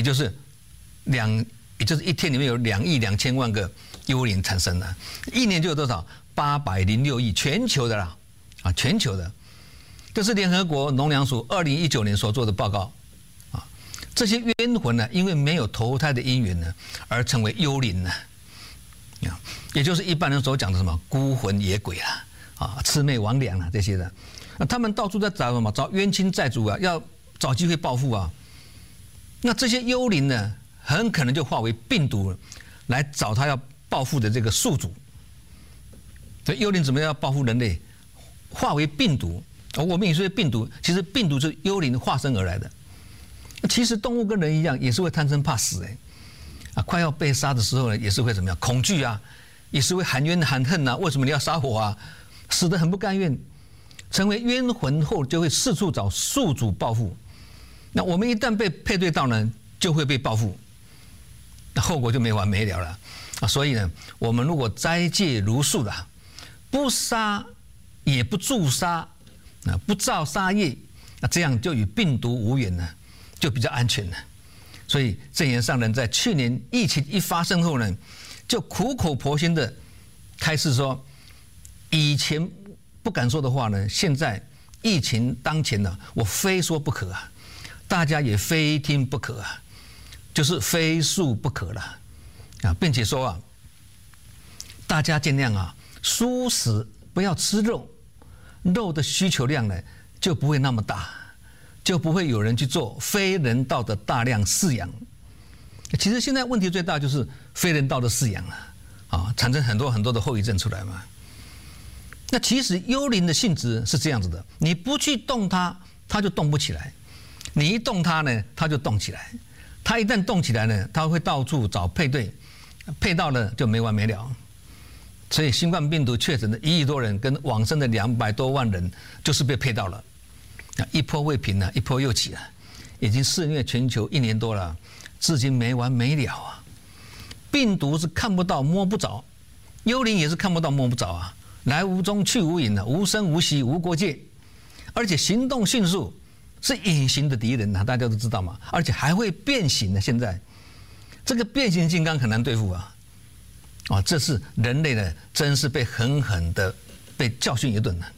也就是一天里面有2.2亿个幽灵产生了，一年就有多少？806亿，全球的啦，全球的。这是联合国农粮署2019年所做的报告啊。这些冤魂呢，因为没有投胎的因缘呢，而成为幽灵呢，也就是一般人所讲的什么孤魂野鬼啊，魑魅魍魉啊这些的。那他们到处在找什么？找冤亲债主啊，要找机会报复啊。那这些幽灵呢，很可能就化为病毒，来找他要报复的这个宿主。所以幽灵怎么样报复人类？化为病毒。我们也说病毒，其实病毒是幽灵化身而来的。其实动物跟人一样，也是会贪生怕死快要被杀的时候呢，也是会怎么样？恐惧啊，也是会含冤含恨啊。为什么你要杀我啊？死得很不甘愿，成为冤魂后就会四处找宿主报复。那我们一旦被配对到呢，就会被报复，那后果就没完没了了所以呢，我们如果斋戒如素的，不杀也不助杀，不造杀业，那这样就与病毒无缘了，就比较安全了。所以证严上人在去年疫情一发生后呢，就苦口婆心的开示说，以前不敢说的话呢，现在疫情当前呢，我非说不可大家也非听不可就是非恕不可了并且说大家尽量蔬食不要吃肉，肉的需求量呢就不会那么大，就不会有人去做非人道的大量饲养。其实现在问题最大就是非人道的饲养产生很多很多的后遗症出来嘛。那其实幽灵的性质是这样子的，你不去动它，它就动不起来；你一动它呢，它就动起来。它一旦动起来呢，它会到处找配对，配到了就没完没了。所以新冠病毒确诊的1亿多人跟往生的200多万人，就是被配到了。一波未平一波又起已经肆虐全球1年多了，至今没完没了病毒是看不到摸不着，幽灵也是看不到摸不着来无踪去无影无声无息无国界，而且行动迅速，是隐形的敌人大家都知道嘛，而且还会变形现在这个变形金刚很难对付这是人类呢，真是被狠狠的被教训一顿了。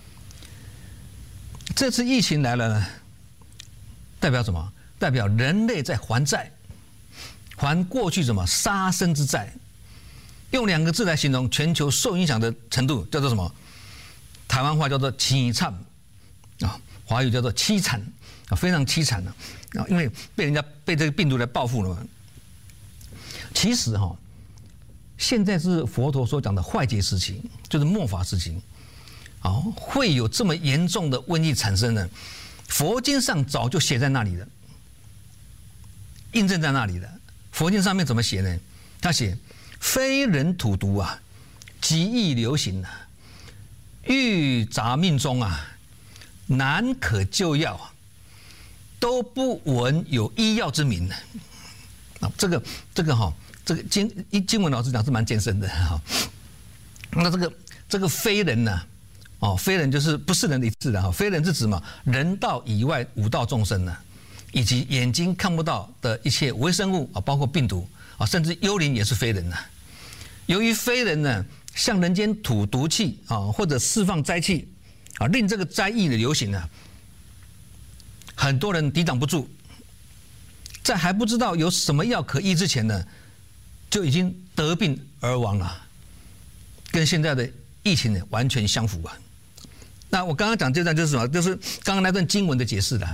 这次疫情来了呢，代表什么？代表人类在还债，还过去什么杀身之债。用2个字来形容全球受影响的程度，叫做什么？台湾话叫做凄惨华语叫做凄惨非常凄惨因为被这个病毒来报复了嘛。其实现在是佛陀所讲的坏劫时期，就是末法时期会有这么严重的瘟疫产生呢？佛经上早就写在那里了，印证在那里的。佛经上面怎么写呢？他写非人土毒极易流行欲杂命中难可救药都不闻有医药之名这个经文老师讲是蛮艰深的那这个非人呢非人就是不是人的意思的非人是指嘛人道以外五道众生呢，以及眼睛看不到的一切微生物包括病毒甚至幽灵也是非人呐。由于非人呢向人间吐毒气或者释放灾气令这个灾疫的流行很多人抵挡不住，在还不知道有什么药可医之前呢，就已经得病而亡了，跟现在的疫情呢完全相符那我刚刚讲这段就是什么？就是刚刚那段经文的解释了。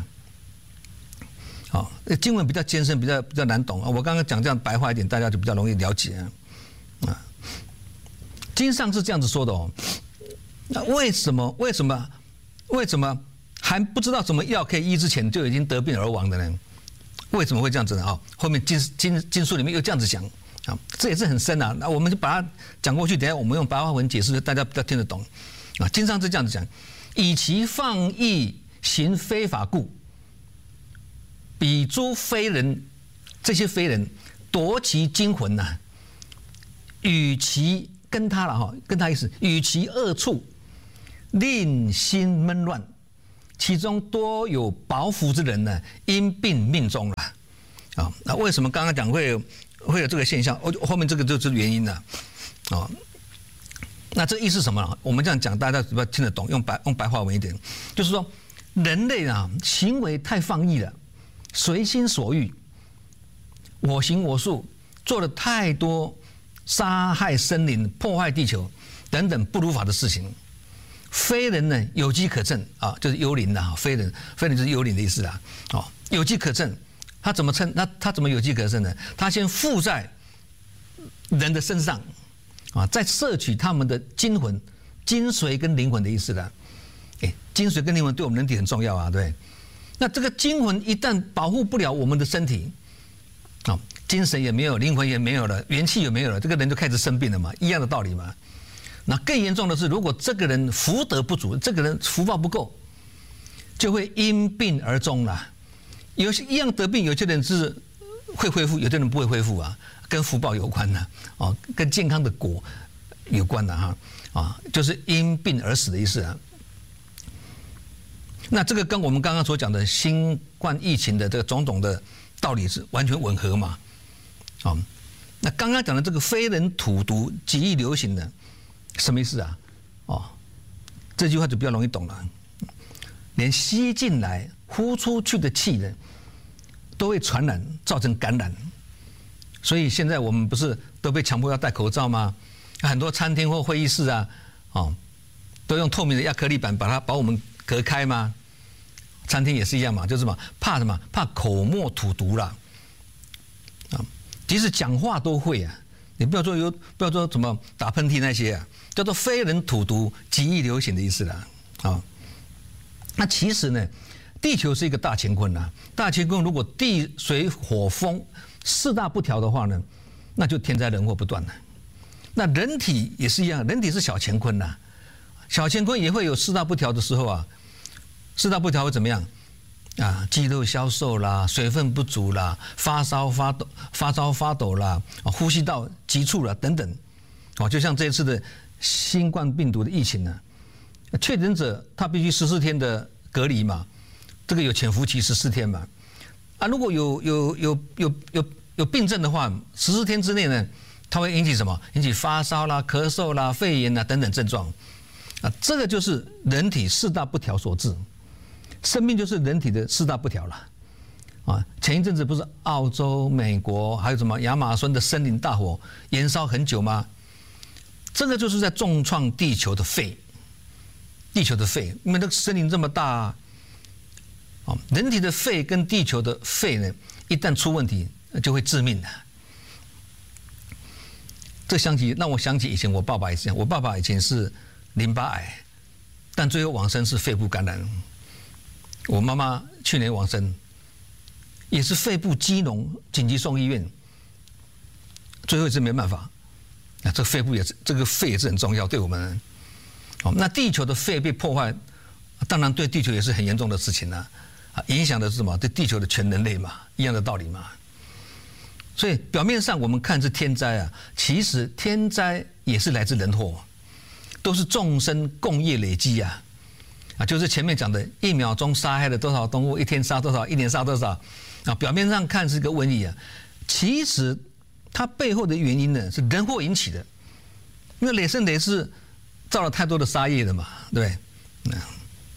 经文比较艰深，比较难懂我刚刚讲这样白话一点，大家就比较容易了解经上是这样子说的那为什么还不知道什么药可以医之前就已经得病而亡的呢？为什么会这样子呢？后面经书里面又这样子讲这也是很深那我们就把它讲过去，等一下我们用白话文解释，大家比较听得懂经上是这样子讲：以其放逸行非法故，彼诸非人，这些非人夺其精魂与其跟他跟他意思，与其恶处，令心闷乱，其中多有薄福之人因病命终了。 啊。那为什么刚刚讲会有这个现象？后面这个就是原因了，啊。那这意思是什么呢？我们这样讲，大家比较听得懂，用白话文一点，就是说人类啊行为太放逸了，随心所欲，我行我素，做了太多杀害森林、破坏地球等等不如法的事情。非人呢有机可乘啊，就是幽灵呐，非人就是幽灵的意思啦。哦，有机可乘，他怎么称？他怎么有机可乘呢？他先附在人的身上。啊，再摄取他们的精魂、精髓跟灵魂的意思了。精髓跟灵魂对我们人体很重要啊，对。那这个精魂一旦保护不了我们的身体，啊，精神也没有，灵魂也没有了，元气也没有了，这个人就开始生病了嘛，一样的道理嘛。那更严重的是，如果这个人福德不足，这个人福报不够，就会因病而终了。有些一样得病，有些人是会恢复，有些人不会恢复啊。跟福报有关的哦，跟健康的果有关的哈啊，就是因病而死的意思啊。那这个跟我们刚刚所讲的新冠疫情的这个种种的道理是完全吻合嘛？啊，那刚刚讲的这个非人土毒极易流行的什么意思啊？哦，这句话就比较容易懂了。连吸进来、呼出去的气呢，都会传染，造成感染。所以现在我们不是都被强迫要戴口罩吗？很多餐厅或会议室啊，哦，都用透明的亚克力板把我们隔开吗？餐厅也是一样嘛，就是什么怕什么？怕口沫吐毒啦，啊，即使讲话都会啊，你不要说什么打喷嚏那些啊，叫做非人吐毒极易流行的意思啦，啊，那其实呢，地球是一个大乾坤呐，大乾坤如果地水火风四大不调的话呢，那就天灾人祸不断了。那人体也是一样，人体是小乾坤呐，小乾坤也会有四大不调的时候啊。四大不调会怎么样？啊，肌肉消瘦啦，水分不足啦，发烧发抖啦，呼吸道急促啦等等。哦，就像这一次的新冠病毒的疫情呢，确诊者他必须14天的隔离嘛，这个有潜伏期14天嘛。啊，如果有病症的话，14天之内呢，它会引起什么？引起发烧啦、咳嗽啦、肺炎啦等等症状。啊，这个就是人体四大不调所致。生命就是人体的四大不调了。啊，前一阵子不是澳洲、美国还有什么亚马逊的森林大火延烧很久吗？这个就是在重创地球的肺。地球的肺，因为那个森林这么大啊。人体的肺跟地球的肺呢，一旦出问题就会致命的。这让我想起以前我爸爸也是这样，我爸爸以前是淋巴癌，但最后往生是肺部感染。我妈妈去年往生，也是肺部积脓，紧急送医院，最后一次没办法。那这个肺也是很重要，对我们。那地球的肺被破坏，当然对地球也是很严重的事情啊。影响的是什么？对地球的全人类嘛，一样的道理嘛。所以表面上我们看是天灾啊，其实天灾也是来自人祸，都是众生共业累积啊。就是前面讲的1秒钟杀害了多少动物，1天杀多少，1年杀多少。表面上看是个瘟疫啊，其实它背后的原因呢是人祸引起的，因为累生累世造了太多的杀业了嘛，对不对？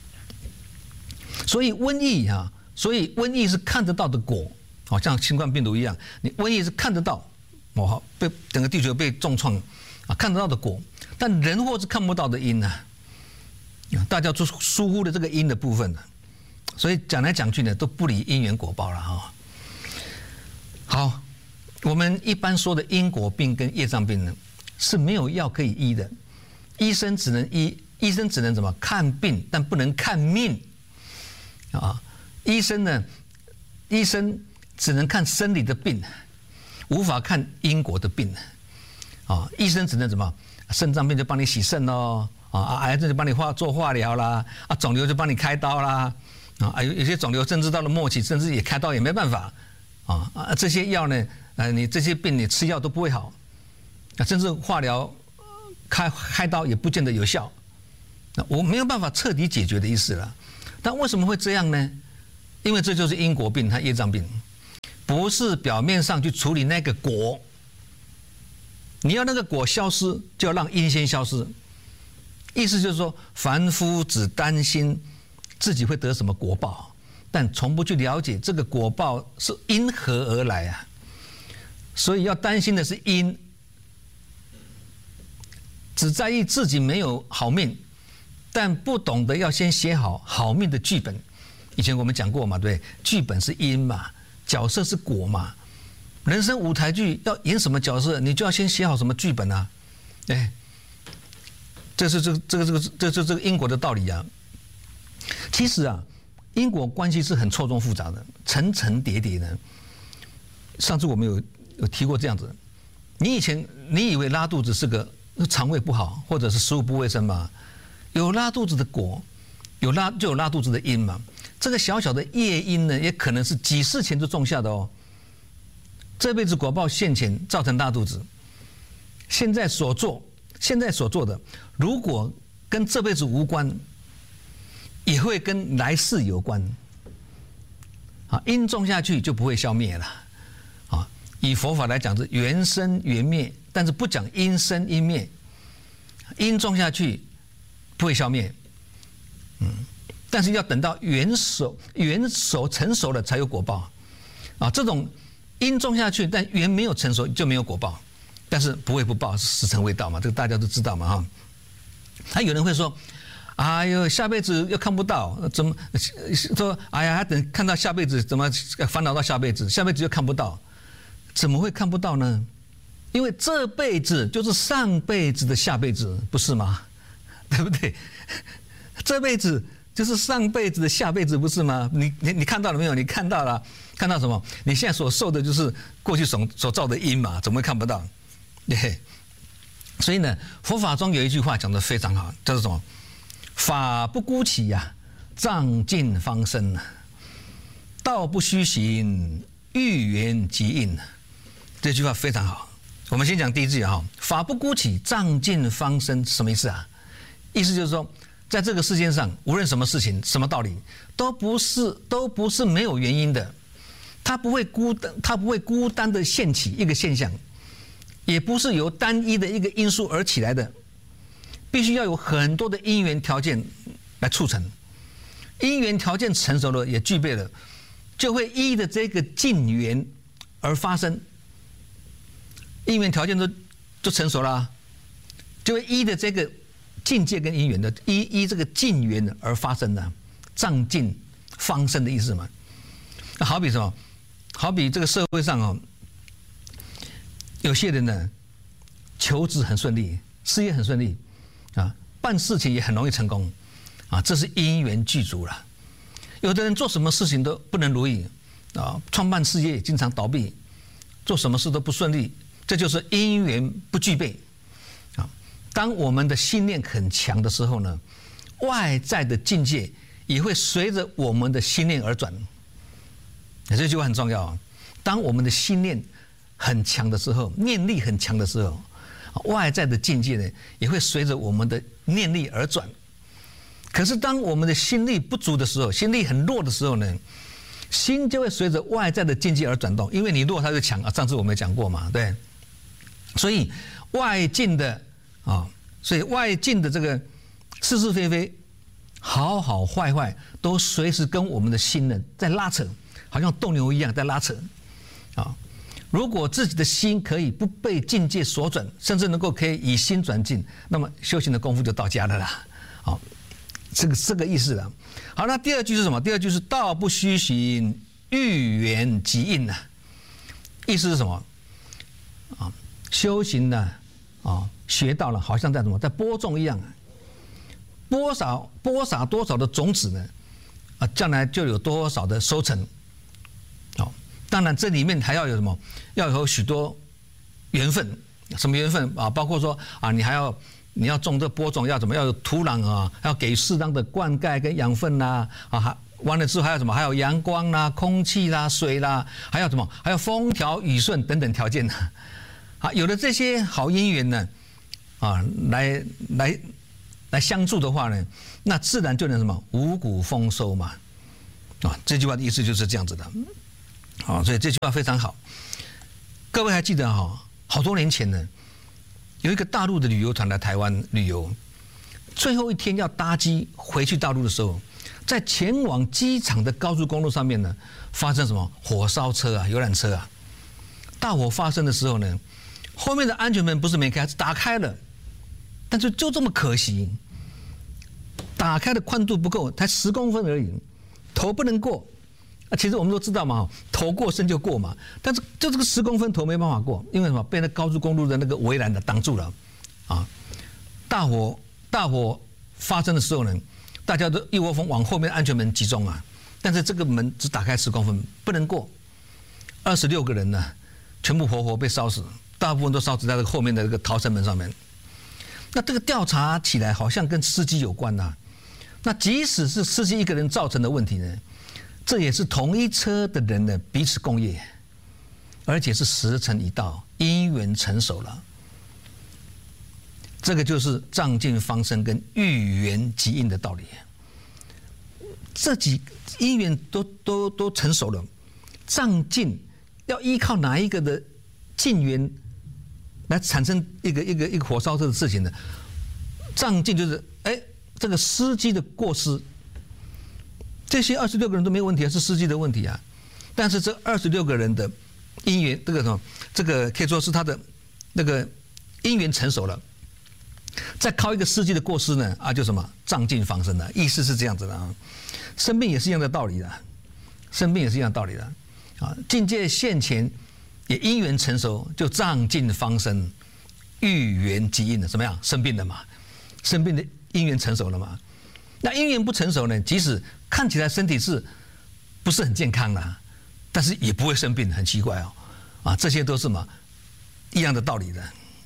所以瘟疫是看得到的果，像新冠病毒一样，你瘟疫是看得到，被整个地球被重创啊，看得到的果，但人祸是看不到的因啊。大家就疏忽了这个因的部分了，所以讲来讲去呢，都不理因缘果报了哈。好，我们一般说的因果病跟业障病呢，是没有药可以医的，医生只能怎么看病，但不能看命啊。医生只能看生理的病，无法看因果的病啊。医生只能怎么，肾脏病就帮你洗肾咯。癌症就帮你做化疗啦，肿瘤就帮你开刀啦，有些肿瘤甚至到了末期，甚至也开刀也没办法，这些药呢，你这些病你吃药都不会好，甚至化疗开刀也不见得有效，我没有办法彻底解决的意思了。但为什么会这样呢？因为这就是因果病和业障病， 不是表面上去处理那个果。你要那个果消失，就要让因先消失。意思就是说，凡夫只担心自己会得什么果报，但从不去了解这个果报是因何而来啊。所以要担心的是因，只在意自己没有好命，但不懂得要先写好好命的剧本。以前我们讲过嘛，对，剧本是因嘛，角色是果嘛。人生舞台剧要演什么角色，你就要先写好什么剧本啊，哎，这是这个因果的道理啊。其实啊，因果关系是很错综复杂的，层层叠叠的。上次我们有提过这样子，你以为拉肚子是个肠胃不好，或者是食物不卫生嘛？有拉肚子的果，就有拉肚子的因嘛。这个小小的业因呢，也可能是几世前就种下的哦。这辈子果报现前造成拉肚子，现在所做的，如果跟这辈子无关，也会跟来世有关。啊，因种下去就不会消灭了。啊，以佛法来讲是缘生缘灭，但是不讲因生因灭。因种下去不会消灭，但是要等到缘熟成熟了才有果报。啊，这种因种下去，但缘没有成熟就没有果报，但是不会不报，时辰未到嘛，这个大家都知道嘛哈。还有人会说，哎呦，下辈子又看不到，怎么说？哎呀，还等看到下辈子，怎么烦恼到下辈子？下辈子又看不到，怎么会看不到呢？因为这辈子就是上辈子的下辈子，不是吗？对不对？这辈子就是上辈子的下辈子，不是吗？你看到了没有？你看到了。看到什么？你现在所受的就是过去所造的因嘛，怎么会看不到？对，所以呢，佛法中有一句话讲得非常好，叫做什么？法不孤起呀，藏尽方生呐；道不虚行，遇缘即应。这句话非常好。我们先讲第一句哈，法不孤起，藏尽方生，什么意思啊？意思就是说，在这个世界上，无论什么事情、什么道理，都不是没有原因的。它不会孤单的现起一个现象，也不是由单一的一个因素而起来的，必须要有很多的因缘条件来促成。因缘条件成熟了，也具备了，就会依的这个境缘而发生。因缘条件都成熟了，就会依的这个境界跟因缘的依这个境缘而发生的，藏尽方生的意思嘛。那好比什么？好比这个社会上哦，有些人呢，求职很顺利，事业很顺利，啊，办事情也很容易成功，啊，这是因缘具足了。有的人做什么事情都不能如意，啊，创办事业经常倒闭，做什么事都不顺利，这就是因缘不具备。啊，当我们的信念很强的时候呢，外在的境界也会随着我们的心念而转。这句话很重要啊！当我们的心念很强的时候，念力很强的时候，外在的境界呢也会随着我们的念力而转。可是当我们的心力不足的时候，心力很弱的时候呢，心就会随着外在的境界而转动，因为你弱它就强啊。上次我们讲过嘛，对。所以外境的这个是是非非、好好坏坏，都随时跟我们的心呢在拉扯。好像斗牛一样在拉扯，啊！如果自己的心可以不被境界所转，甚至能够可以以心转境，那么修行的功夫就到家了啦。好，这个意思了。好，那第二句是什么？第二句是道不虚行，遇缘即应呐。意思是什么？啊，修行呢，啊，学到了，好像在什么，在播种一样，播撒多少的种子呢？啊，将来就有多少的收成。当然，这里面还要有什么？要有许多缘分。什么缘分啊？包括说啊，你要种这播种要怎么？要有土壤啊，要给适当的灌溉跟养分啦啊。完了之后还有什么？还有阳光啦、空气啦、水啦，还有什么？还有风调雨顺等等条件呢。啊，有了这些好因缘呢，啊，来相助的话呢，那自然就能什么？五谷丰收嘛。啊，这句话的意思就是这样子的。 所以这句话非常好。各位还记得好多年前呢，有一个大陆的旅游团来台湾旅游，最后一天要搭机回去大陆的时候，在前往机场的高速公路上面呢，发生什么火烧车啊、游览车啊。大火发生的时候呢，后面的安全门不是没开，是打开了，但是就这么可惜，打开的宽度不够，才10公分而已，头不能过。其实我们都知道嘛，头过身就过嘛，但是就这个10公分头没办法过，因为什么？被那高速公路的那个围栏的挡住了，大火发生的时候呢，大家都一窝蜂往后面安全门集中啊，但是这个门只打开10公分，不能过。26个人呢，全部活活被烧死，大部分都烧死在这个后面的这个逃生门上面。那这个调查起来好像跟司机有关呐。那即使是司机一个人造成的问题呢？这也是同一车的人呢彼此共业，而且是时辰已到，因缘成熟了。这个就是仗尽方生跟遇缘即应的道理。这几因缘都成熟了，仗尽要依靠哪一个的尽缘来产生一个火烧车的事情呢？仗尽就是这个司机的过失。这些26个人都没有问题，是司机的问题啊。但是这26个人的因缘，这个可以说是他的那个因缘成熟了，再靠一个司机的过失呢，就什么仗尽方生的，意思是这样子的啊。生病也是一样的道理的，生病也是一样的道理的啊。境界现前，也因缘成熟，就仗尽方生，遇缘即应的，怎么样？生病了嘛，生病的因缘成熟了嘛。那因缘不成熟呢，即使看起来身体是不是很健康啦，但是也不会生病，很奇怪这些都是嘛一样的道理的。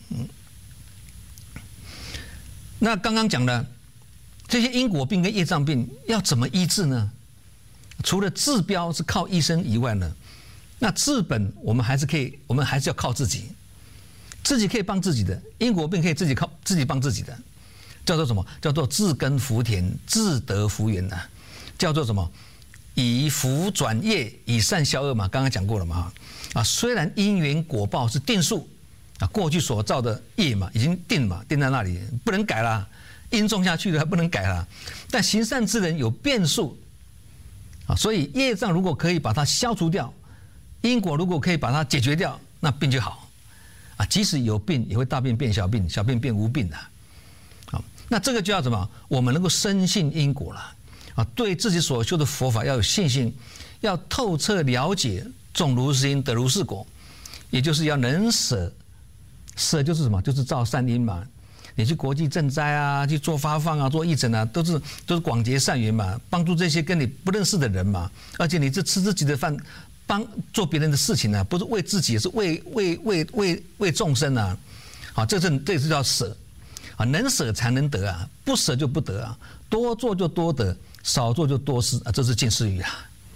那刚刚讲的这些因果病跟业障病要怎么医治呢？除了治标是靠医生以外呢，那治本我们还是要靠自己，自己可以帮自己的，因果病可以自己帮自己的。叫做什么？叫做自根福田，自得福缘呐。叫做什么？以福转业，以善消恶嘛。刚刚讲过了嘛。虽然因缘果报是定数过去所造的业嘛，已经定嘛，定在那里，不能改啦。因种下去了，不能改啦。但行善之人有变数所以业障如果可以把它消除掉，因果如果可以把它解决掉，那病就好即使有病，也会大病变小病，小病变无病的。那这个就要什么？我们能够深信因果了对自己所修的佛法要有信心，要透彻了解，种如是因，得如是果，也就是要能舍。舍就是什么？就是造善因嘛。你去国际赈灾去做发放做义诊都是广结善缘嘛，帮助这些跟你不认识的人嘛。而且你这吃自己的饭，做别人的事情不是为自己，也是为众生这也是叫舍。能舍才能得不舍就不得多做就多得，少做就多失这是近似语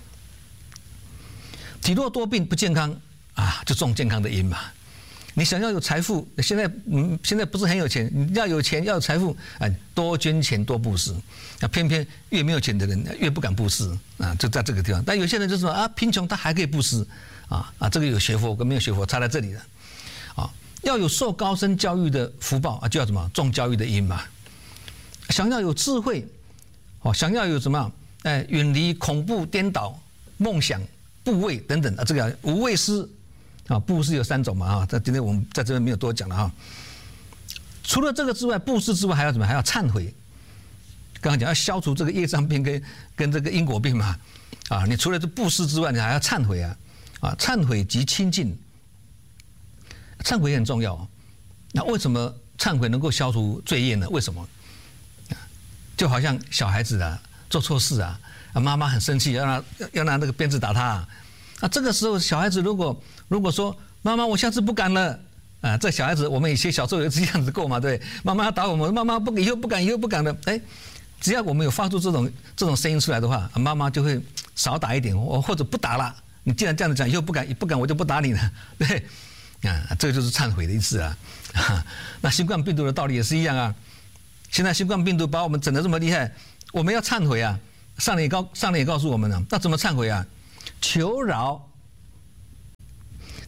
体弱多病不健康就种健康的因嘛。你想要有财富，现在不是很有钱，你要有钱要有财富多捐钱多布施偏偏越没有钱的人越不敢布施就在这个地方。但有些人就说贫穷他还可以布施这个有学佛跟没有学佛差在这里了要有受高深教育的福报就要什么？种教育的因嘛。想要有智慧想要有什么？远离恐怖颠倒梦想怖畏等等这个无畏施布施有3种嘛在今天我们在这边没有多讲了除了这个之外，布施之外还要什么？还要忏悔。刚刚讲要消除这个业障病跟这个因果病嘛你除了这布施之外，你还要忏悔忏悔即清净。忏悔也很重要那为什么忏悔能够消除罪业呢？为什么？就好像小孩子做错事妈妈很生气，要拿那个鞭子打他这个时候小孩子如果说妈妈我下次不敢了这小孩子我们以前小时候有这样子过嘛，对，妈妈打我们，妈妈以后不敢了只要我们有发出这种声音出来的话，妈妈就会少打一点或者不打了。你既然这样子讲，以后不敢我就不打你了，对。这个就是忏悔的意思那新冠病毒的道理也是一样现在新冠病毒把我们整得这么厉害，我们要忏悔上人也告诉我们了那怎么忏悔求饶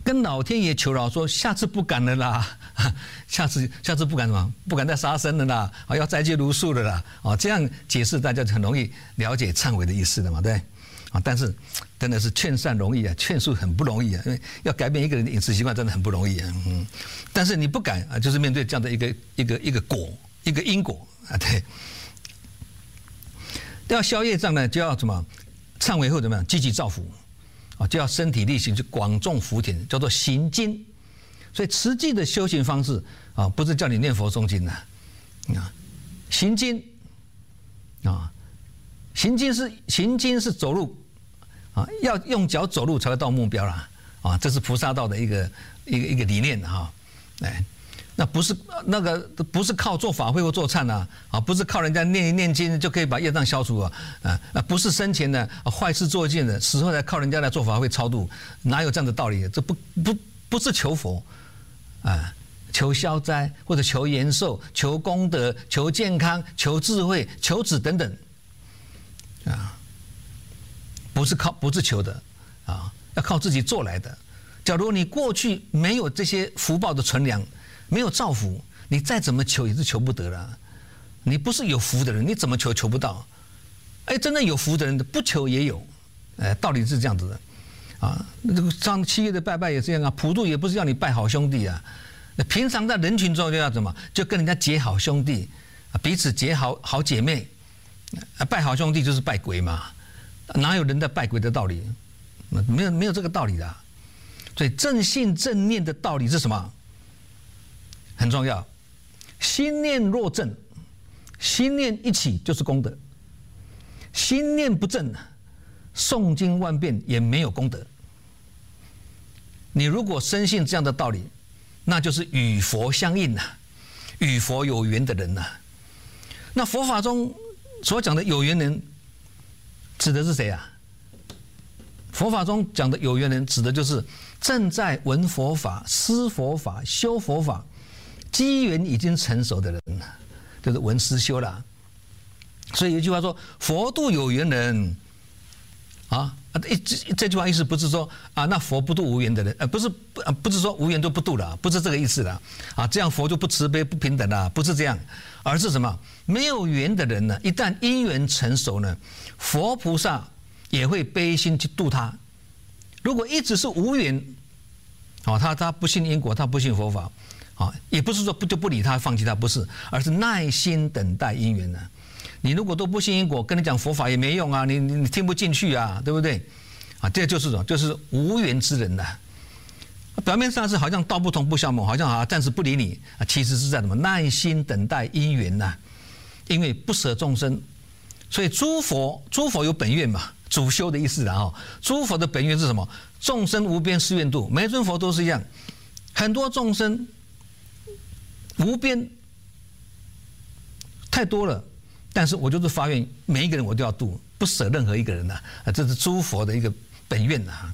跟老天爷求饶说，下次不敢了啦，下次不敢什么，不敢再杀生了啦，要斋戒如素了啦，这样解释大家就很容易了解忏悔的意思了嘛，对。但是真的是劝善容易啊，劝恕很不容易啊，因为要改变一个人的饮食习惯真的很不容易啊。但是你不敢啊，就是面对这样的一个果，一个因果啊，对。要消业障呢，就要什么？忏悔后怎么样？积极造福啊，就要身体力行，去广种福田，叫做行经。所以实际的修行方式啊，不是叫你念佛诵经啊，行经啊。行经是走路啊，要用脚走路才会到目标啦啊，这是菩萨道的一个理念哈，哎，那不是靠做法会或做忏啊，不是靠人家念一念经就可以把业障消除啊，不是生前的坏事做尽了，死后才靠人家来做法会超度，哪有这样的道理？这不是求佛啊，求消灾或者求延寿、求功德、求健康、求智慧、求子等等。啊，不是求的啊，要靠自己做来的。假如你过去没有这些福报的存粮，没有造福，你再怎么求也是求不得了。你不是有福的人，你怎么求不到？哎，真正有福的人不求也有，道理是这样子的啊。那个上7月的拜拜也是这样啊，普渡也不是要你拜好兄弟啊，平常在人群中就要怎么，就跟人家结好兄弟，彼此结好姐妹。拜好兄弟就是拜鬼嘛，哪有人在拜鬼的道理？没有这个道理的。所以正信正念的道理是什么？很重要。心念若正，心念一起就是功德；心念不正，诵经万遍也没有功德。你如果深信这样的道理，那就是与佛相应呐，与佛有缘的人呐。那佛法中所讲的有缘人，指的是谁啊？佛法中讲的有缘人，指的就是正在闻佛法、思佛法、修佛法，机缘已经成熟的人，就是闻思修啦。所以有一句话说：“佛度有缘人。”啊，这句话意思不是说啊，那佛不度无缘的人，不是说无缘都不度了，不是这个意思了啊，这样佛就不慈悲不平等了，不是这样，而是什么？没有缘的人呢，一旦因缘成熟呢，佛菩萨也会悲心去度他。如果一直是无缘，他不信因果，他不信佛法，也不是说就不理他放弃他，不是，而是耐心等待因缘呢。你如果都不信因果，跟你讲佛法也没用啊，你听不进去啊，对不对？啊，这就是什么？就是无缘之人呐。表面上是好像道不同不相谋，好像暂时不理你啊，其实是在什么？耐心等待因缘呐。因为不舍众生，所以诸佛有本愿嘛，主修的意思啊。诸佛的本愿是什么？众生无边誓愿度，每尊佛都是一样，很多众生无边太多了。但是我就是发愿，每一个人我都要度，不舍任何一个人呐，这是诸佛的一个本愿呐。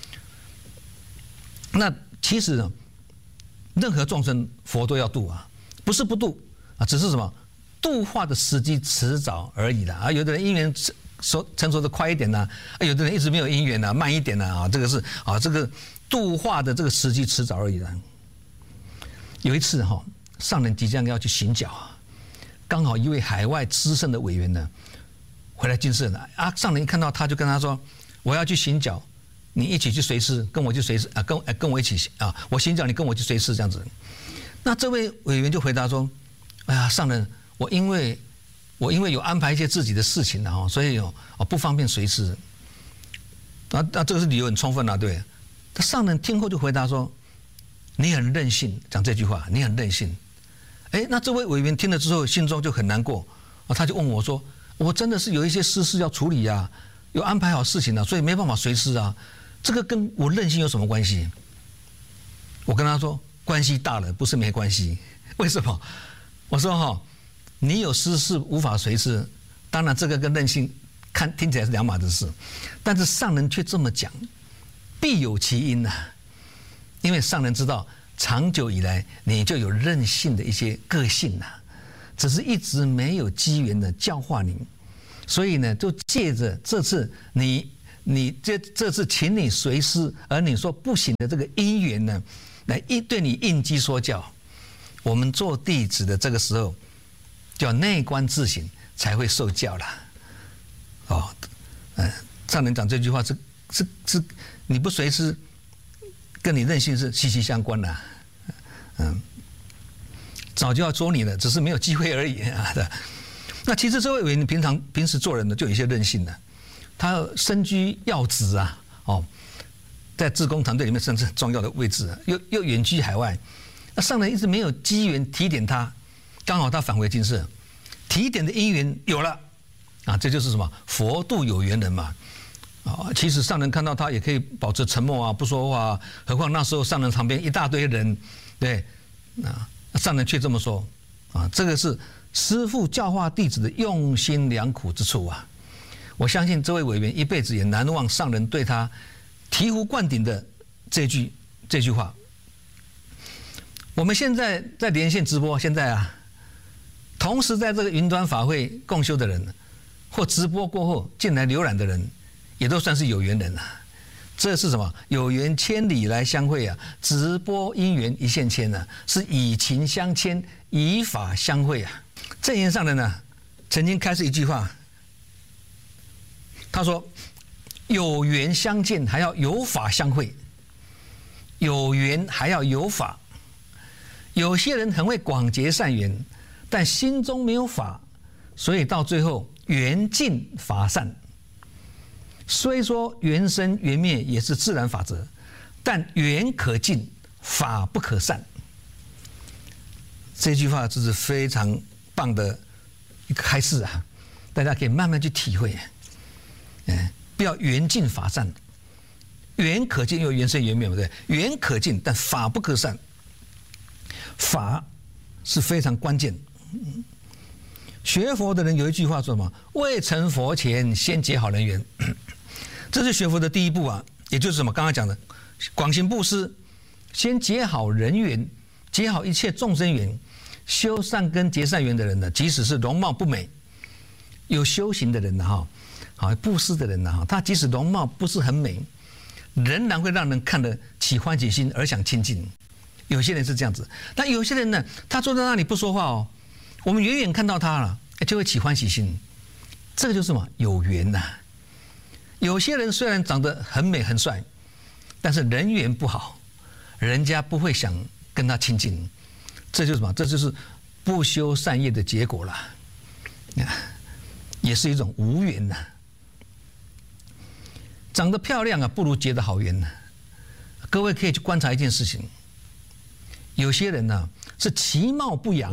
那其实呢，任何众生佛都要度啊，不是不度啊，只是什么度化的时机迟早而已啦。有的人因缘成熟的快一点呐，有的人一直没有因缘呐，慢一点呐。这个是这个度化的这个时机迟早而已啦。有一次上人即将要去行脚啊。刚好一位海外资深的委员呢，回来进寺了啊！上人一看到他就跟他说：“我要去行脚，你一起去随侍，跟我去随侍啊，跟我一起啊！我行脚，你跟我去随侍这样子。”那这位委员就回答说：“哎呀，上人，我因为有安排一些自己的事情啊，所以不方便随侍。”那这个是理由很充分啊，对。他上人听后就回答说：“你很任性，讲这句话，你很任性。”那这位委员听了之后，心中就很难过他就问我说：“我真的是有一些私事要处理啊，有安排好事情所以没办法随侍啊，这个跟我任性有什么关系？”我跟他说：“关系大了，不是没关系。为什么？我说你有私事无法随侍，当然这个跟任性听起来是两码子事，但是上人却这么讲，必有其因呐，因为上人知道。”长久以来，你就有任性的一些个性只是一直没有机缘的教化你，所以呢，就借着这次你你这是请你随师，而你说不行的这个因缘呢，来对你应机说教。我们做弟子的这个时候，叫内观自省，才会受教啦。哦，上人讲这句话是你不随师，跟你任性是息息相关的。早就要捉你了，只是没有机会而已啊。那其实这位委员平时做人呢，就有一些任性的，他身居要职啊，在志工团队里面甚至很重要的位置啊，又远居海外，那上人一直没有机缘提点他，刚好他返回金色，提点的因缘有了啊，这就是什么佛度有缘人嘛。其实上人看到他也可以保持沉默啊，不说话啊，何况那时候上人旁边一大堆人，对啊。上人却这么说啊，这个是师父教化弟子的用心良苦之处啊！我相信这位委员一辈子也难忘上人对他醍醐灌顶的这句话。我们现在在连线直播，现在啊，同时在这个云端法会共修的人，或直播过后进来浏览的人，也都算是有缘人了。这是什么？有缘千里来相会啊！直播因缘一线牵啊，是以情相牵，以法相会啊。正言上人呢，曾经开示一句话，他说：“有缘相见，还要有法相会；有缘还要有法。有些人很会广结善缘，但心中没有法，所以到最后缘尽法散。”虽说缘生缘灭也是自然法则，但缘可尽，法不可散。这句话就是非常棒的一个开示啊，大家可以慢慢去体会。不要缘尽法散，缘可尽又缘生缘灭，对不对？缘可尽，但法不可散。法是非常关键。学佛的人有一句话说什么？未成佛前，先结好人缘。这是学佛的第一步啊，也就是什么？刚刚讲的广行布施，先结好人缘，结好一切众生缘。修善根结善缘的人呢，即使是容貌不美，有修行的人呢，布施的人呢，他即使容貌不是很美，仍然会让人看得起欢喜心而想亲近。有些人是这样子，但有些人呢，他坐在那里不说话我们远远看到他了，就会起欢喜心。这个就是什么？有缘呐。有些人虽然长得很美很帅，但是人缘不好，人家不会想跟他亲近。这就是什么？这就是不修善业的结果了，也是一种无缘呐。长得漂亮不如结得好缘呐。各位可以去观察一件事情，有些人呢是其貌不扬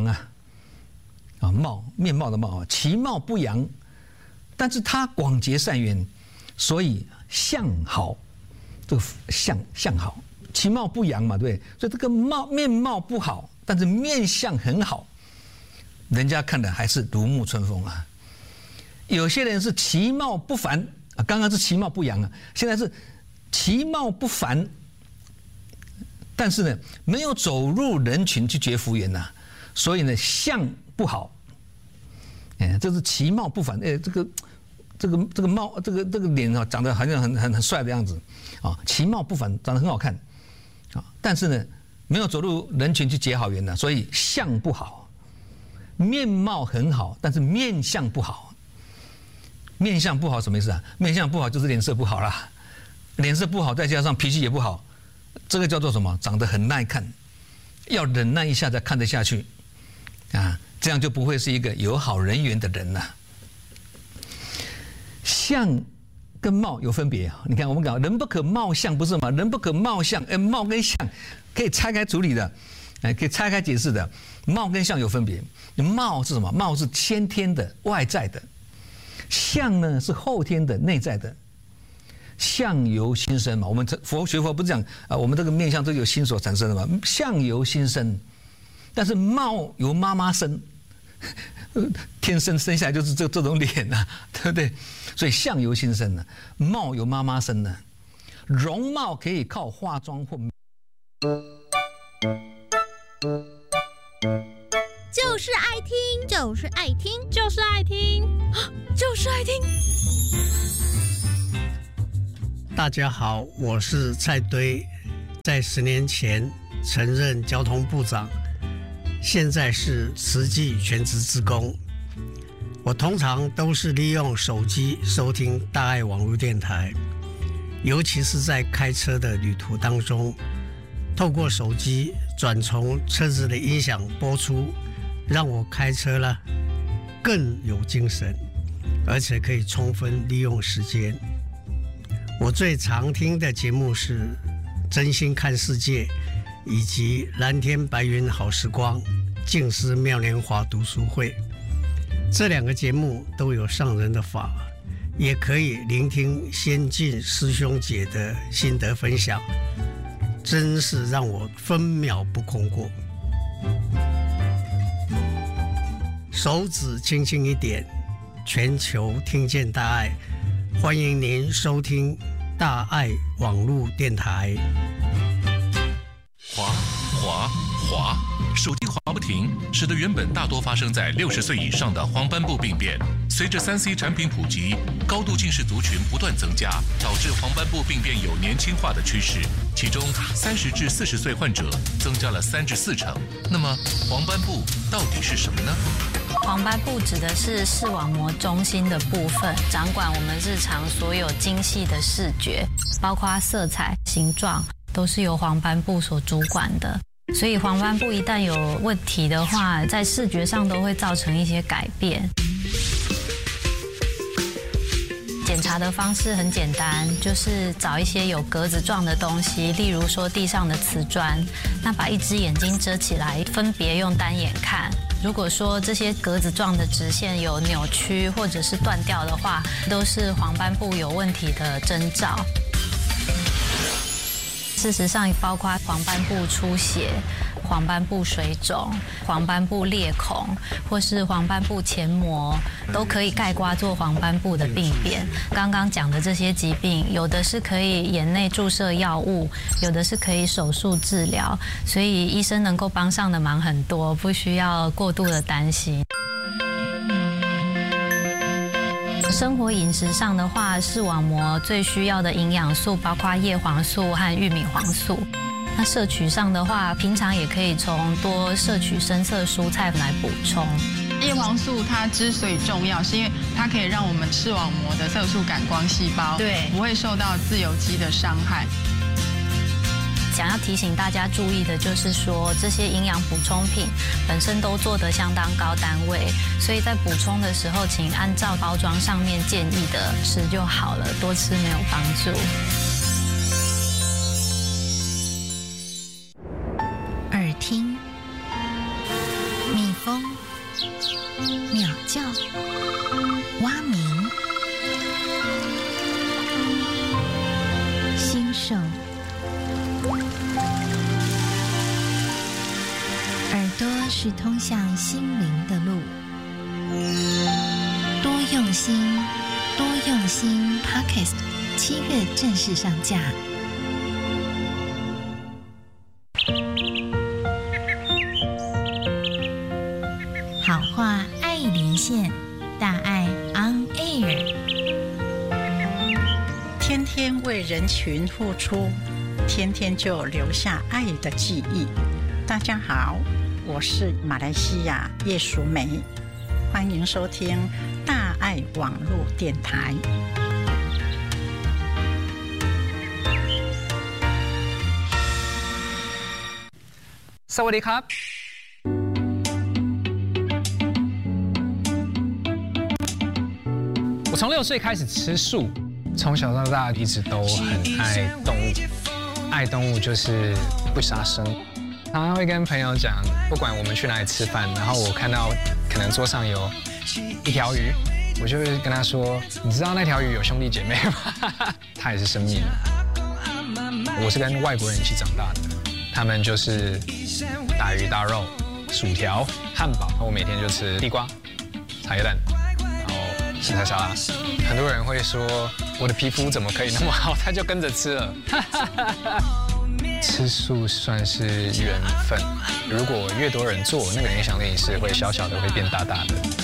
面貌的貌其貌不扬，但是他广结善缘。所以相好，这个相好，其貌不扬嘛，对不对？所以这个面貌不好，但是面相很好，人家看的还是如沐春风啊。有些人是其貌不凡刚刚是其貌不扬现在是其貌不凡，但是呢，没有走入人群去结福缘所以呢，相不好。这是其貌不凡，这个貌，这个脸长得好像很帅的样子其貌不凡，长得很好看但是呢，没有走入人群去结好缘所以相不好。面貌很好，但是面相不好。面相不好什么意思面相不好就是脸色不好啦，脸色不好再加上脾气也不好，这个叫做什么？长得很耐看，要忍耐一下才看得下去这样就不会是一个有好人缘的人了。相跟貌有分别你看我们讲人不可貌相，不是吗？人不可貌相，貌跟相可以拆开处理的，可以拆开解释的。貌跟相有分别，貌是什么？貌是先天的外在的，相呢是后天的内在的。相由心生嘛，我们学佛不是讲我们这个面相都有心所产生的嘛？相由心生，但是貌由妈妈生。天生生下来就是这种脸对不对？所以相由心生貌由妈妈生容貌可以靠化妆或就是爱听，就是爱听，就是爱听，就是爱听。 大家好，我是蔡堆，在10年前曾任交通部长，现在是慈济全职志工。我通常都是利用手机收听大爱网络电台，尤其是在开车的旅途当中，透过手机转从车子的音响播出，让我开车了更有精神，而且可以充分利用时间。我最常听的节目是《真心看世界》以及《蓝天白云好时光》静思妙莲华读书会。这2个节目都有上人的法，也可以聆听先进师兄姐的心得分享，真是让我分秒不空过。手指轻轻一点，全球听见大爱，欢迎您收听大爱网络电台。 滑滑滑，手机滑不停，使得原本大多发生在60岁以上的黄斑部病变，随着3C 产品普及，高度近视族群不断增加，导致黄斑部病变有年轻化的趋势。其中30至40岁患者增加了3至4成。那么黄斑部到底是什么呢？ 黄斑部指的是视网膜中心的部分，掌管我们日常所有精细的视觉，包括色彩、形状，都是由黄斑部所主管的。所以黄斑部一旦有问题的话，在视觉上都会造成一些改变。检查的方式很简单，就是找一些有格子状的东西，例如说地上的瓷砖，那把一只眼睛遮起来，分别用单眼看。如果说这些格子状的直线有扭曲或者是断掉的话，都是黄斑部有问题的征兆。事实上，包括黄斑部出血、黄斑部水肿、黄斑部裂孔，或是黄斑部前膜，都可以概括做黄斑部的病变。刚刚讲的这些疾病，有的是可以眼内注射药物，有的是可以手术治疗，所以医生能够帮上的忙很多，不需要过度的担心。生活饮食上的话，视网膜最需要的营养素包括叶黄素和玉米黄素。那摄取上的话，平常也可以从多摄取深色蔬菜来补充。 叶黄素它之所以重要，是因为它可以让我们视网膜的色素感光细胞不会受到自由基的伤害。 想要提醒大家注意的就是说，这些营养补充品本身都做得相当高单位，所以在补充的时候，请按照包装上面建议的吃就好了，多吃没有帮助。 耳听，蜜蜂，鸟叫，蛙鸣，心手。耳朵是通向心灵的路，多用心，多用心 Podcast 7月正式上架。好话爱连线，大爱 On Air， 天天为人群付出，天天就留下爱的记忆。大家好，我是马来西亚叶淑梅，欢迎收听大爱网络电台。 萨瓦迪卡。我从6岁开始吃素，从小到大一直都很爱动物，爱动物就是不杀生。常常会跟朋友讲，不管我们去哪里吃饭，然后我看到可能桌上有1条鱼，我就会跟他说：“你知道那条鱼有兄弟姐妹吗？它也是生命。”我是跟外国人一起长大的，他们就是大鱼大肉、薯条、汉堡，我每天就吃地瓜、茶叶蛋，然后生菜沙拉。很多人会说我的皮肤怎么可以那么好，他就跟着吃了。吃素算是缘分，如果越多人做，那个影响力是会小小的，会变大大的。